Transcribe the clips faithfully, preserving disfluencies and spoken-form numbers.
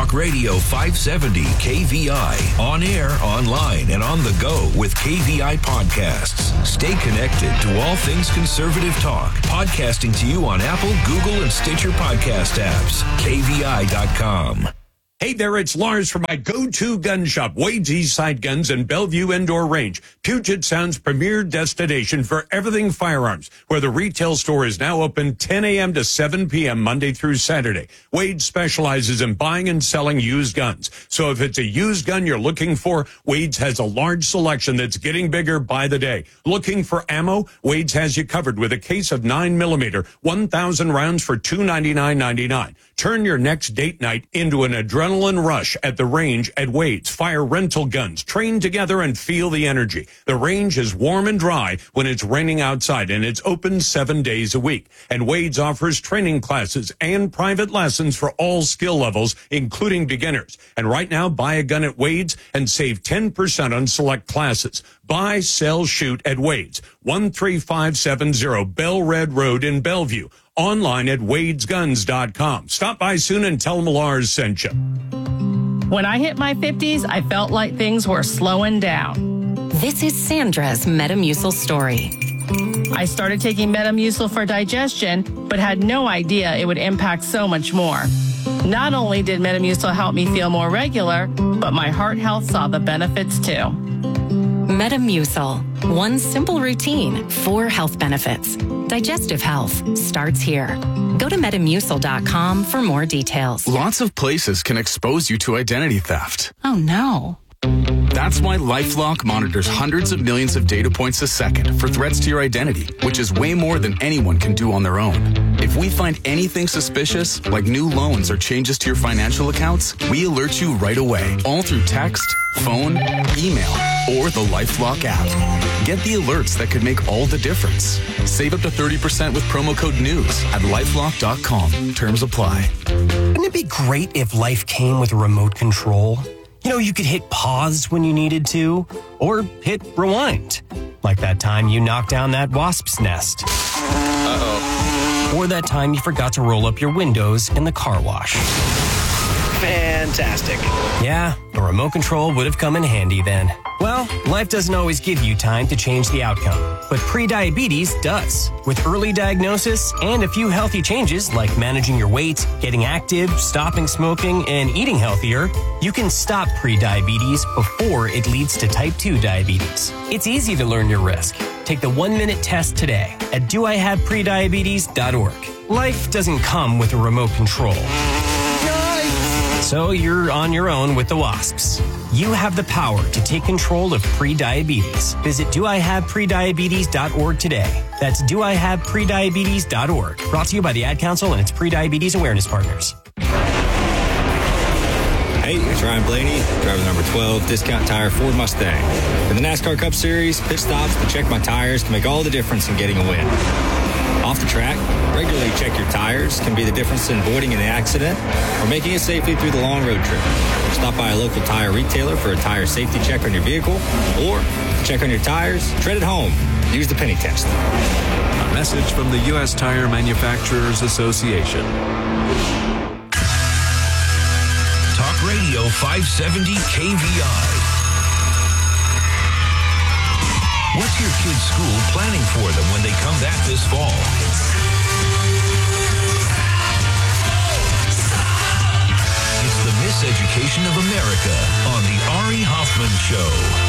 Talk Radio five seventy K V I. On air, online, and on the go with K V I Podcasts. Stay connected to all things conservative talk. Podcasting to you on Apple, Google, and Stitcher podcast apps. K V I dot com. Hey there, it's Lars from my go-to gun shop, Wade's Eastside Guns and Bellevue Indoor Range, Puget Sound's premier destination for everything firearms, where the retail store is now open ten a.m. to seven p.m. Monday through Saturday. Wade specializes in buying and selling used guns. So if it's a used gun you're looking for, Wade's has a large selection that's getting bigger by the day. Looking for ammo? Wade's has you covered with a case of nine millimeter, one thousand rounds for two hundred ninety-nine ninety-nine. Turn your next date night into an adrenaline rush at the range at Wade's. Fire rental guns. Train together and feel the energy. The range is warm and dry when it's raining outside, and it's open seven days a week. And Wade's offers training classes and private lessons for all skill levels, including beginners. And right now, buy a gun at Wade's and save ten percent on select classes. Buy, sell, shoot at Wade's. one three five seven zero Bell Red Road in Bellevue. Online at wades guns dot com. Stop by soon and tell them Lars sent you. When I hit my fifties, I felt like things were slowing down. This is Sandra's Metamucil story. I started taking Metamucil for digestion, but had no idea it would impact so much more. Not only did Metamucil help me feel more regular, but my heart health saw the benefits too. Metamucil. One simple routine, four health benefits. Digestive health starts here. Go to metamucil dot com for more details. Lots of places can expose you to identity theft. Oh, no. That's why LifeLock monitors hundreds of millions of data points a second for threats to your identity, which is way more than anyone can do on their own. If we find anything suspicious, like new loans or changes to your financial accounts, we alert you right away, all through text, phone, email, or the LifeLock app. Get the alerts that could make all the difference. Save up to thirty percent with promo code NEWS at lifelock dot com. Terms apply. Wouldn't it be great if life came with a remote control? You know, you could hit pause when you needed to, or hit rewind. Like that time you knocked down that wasp's nest. Uh-oh. Or that time you forgot to roll up your windows in the car wash. Fantastic. Yeah, a remote control would have come in handy then. Well, life doesn't always give you time to change the outcome, but prediabetes does. With early diagnosis and a few healthy changes like managing your weight, getting active, stopping smoking, and eating healthier, you can stop prediabetes before it leads to type two diabetes. It's easy to learn your risk. Take the one-minute test today at do I have prediabetes dot org. Life doesn't come with a remote control. So you're on your own with the wasps. You have the power to take control of prediabetes. Visit do I have prediabetes dot org today. That's do I have prediabetes dot org. Brought to you by the Ad Council and its prediabetes awareness partners. Hey, it's Ryan Blaney, driver number twelve, Discount Tire Ford Mustang. For the NASCAR Cup Series, pit stops to check my tires can make all the difference in getting a win. Off the track, regularly check your tires can be the difference in avoiding an accident or making it safely through the long road trip. Stop by a local tire retailer for a tire safety check on your vehicle, or check on your tires, tread at home. Use the penny test. A message from the U S Tire Manufacturers Association. Talk Radio five seventy K V I. What's your kid's school planning for them when they come back this fall? It's the Miseducation of America on the Ari Hoffman Show.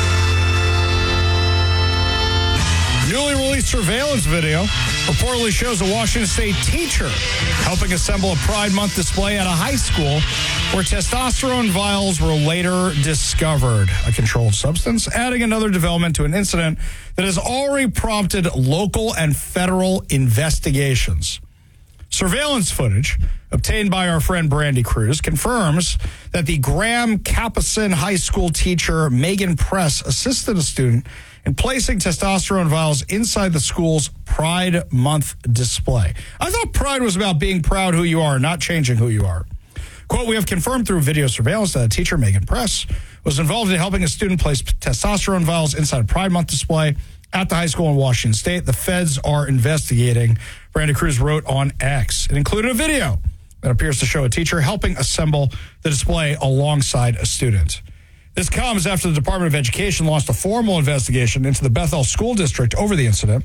Newly released surveillance video reportedly shows a Washington State teacher helping assemble a Pride Month display at a high school where testosterone vials were later discovered, a controlled substance, adding another development to an incident that has already prompted local and federal investigations. Surveillance footage obtained by our friend Brandy Cruz confirms that the Graham Capucin High School teacher Megan Press assisted a student in placing testosterone vials inside the school's Pride Month display. I thought Pride was about being proud who you are, not changing who you are. Quote, we have confirmed through video surveillance that a teacher, Megan Press, was involved in helping a student place testosterone vials inside a Pride Month display at the high school in Washington State. The feds are investigating, Brandy Cruz wrote on X. It included a video that appears to show a teacher helping assemble the display alongside a student. This comes after the Department of Education launched a formal investigation into the Bethel School District over the incident,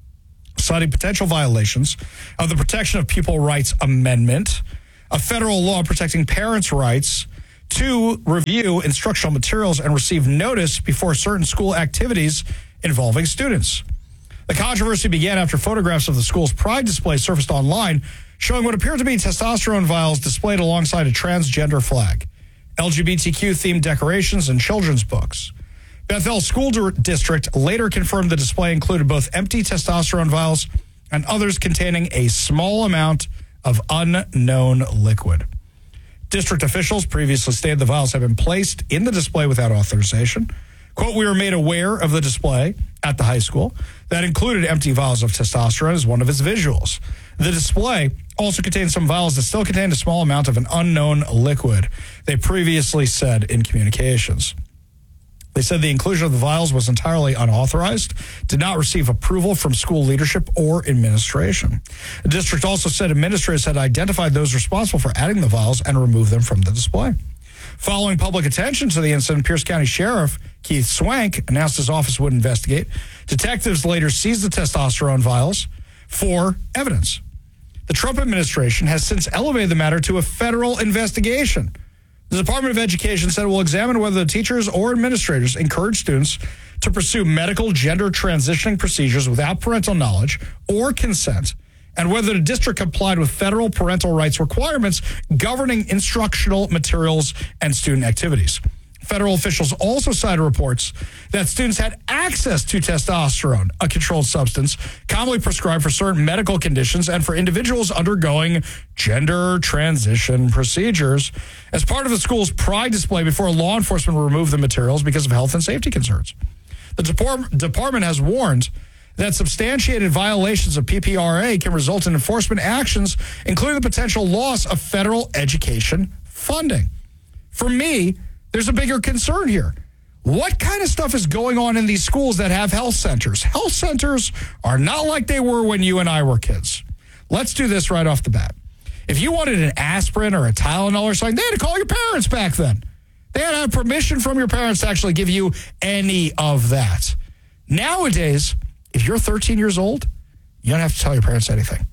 citing potential violations of the Protection of Pupil Rights Amendment, a federal law protecting parents' rights to review instructional materials and receive notice before certain school activities involving students. The controversy began after photographs of the school's pride display surfaced online, showing what appeared to be testosterone vials displayed alongside a transgender flag, L G B T Q-themed decorations, and children's books. Bethel School District later confirmed the display included both empty testosterone vials and others containing a small amount of unknown liquid. District officials previously stated the vials had been placed in the display without authorization. Quote, we were made aware of the display at the high school that included empty vials of testosterone as one of its visuals. The display also contained some vials that still contained a small amount of an unknown liquid, they previously said in communications. They said the inclusion of the vials was entirely unauthorized, did not receive approval from school leadership or administration. The district also said administrators had identified those responsible for adding the vials and removed them from the display. Following public attention to the incident, Pierce County Sheriff Keith Swank announced his office would investigate. Detectives later seized the testosterone vials for evidence. The Trump administration has since elevated the matter to a federal investigation. The Department of Education said it will examine whether the teachers or administrators encourage students to pursue medical gender transitioning procedures without parental knowledge or consent, and whether the district complied with federal parental rights requirements governing instructional materials and student activities. Federal officials also cited reports that students had access to testosterone, a controlled substance commonly prescribed for certain medical conditions and for individuals undergoing gender transition procedures as part of the school's pride display before law enforcement removed the materials because of health and safety concerns. The depart- department has warned that substantiated violations of P P R A can result in enforcement actions, including the potential loss of federal education funding. For me, there's a bigger concern here. What kind of stuff is going on in these schools that have health centers? Health centers are not like they were when you and I were kids. Let's do this right off the bat. If you wanted an aspirin or a Tylenol or something, they had to call your parents back then. They had to have permission from your parents to actually give you any of that. Nowadays, if you're thirteen years old, you don't have to tell your parents anything.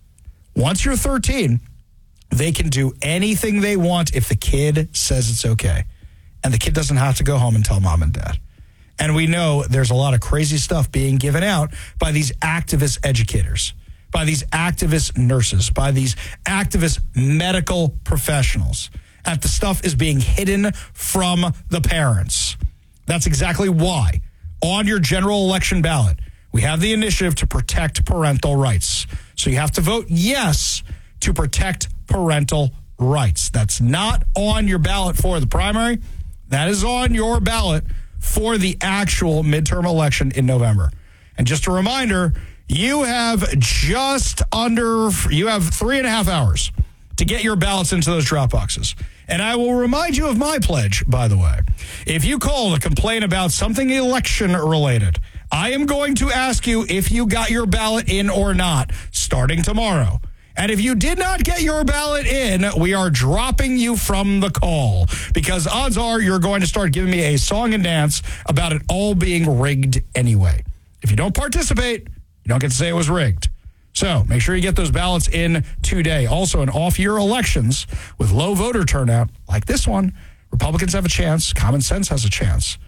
Once you're thirteen, they can do anything they want if the kid says it's okay. And the kid doesn't have to go home and tell mom and dad. And we know there's a lot of crazy stuff being given out by these activist educators, by these activist nurses, by these activist medical professionals. And the stuff is being hidden from the parents. That's exactly why on your general election ballot, we have the initiative to protect parental rights. So you have to vote yes to protect parental rights. That's not on your ballot for the primary. That is on your ballot for the actual midterm election in November. And just a reminder, you have just under, you have three and a half hours to get your ballots into those drop boxes. And I will remind you of my pledge, by the way. If you call to complain about something election related, I am going to ask you if you got your ballot in or not starting tomorrow. And if you did not get your ballot in, we are dropping you from the call because odds are you're going to start giving me a song and dance about it all being rigged anyway. If you don't participate, you don't get to say it was rigged. So make sure you get those ballots in today. Also, in off-year elections with low voter turnout like this one, Republicans have a chance. Common sense has a chance.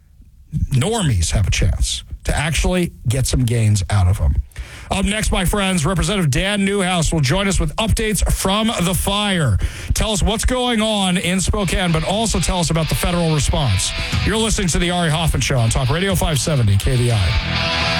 Normies have a chance to actually get some gains out of them. Up next, my friends, Representative Dan Newhouse will join us with updates from the fire. Tell us what's going on in Spokane, but also tell us about the federal response. You're listening to the Ari Hoffman Show on Talk Radio five seventy K V I.